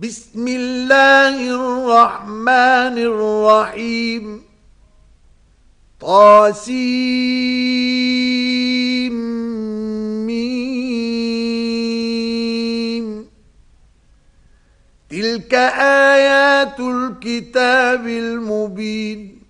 بسم الله الرحمن الرحيم طاسيم تلك آيات الكتاب المبين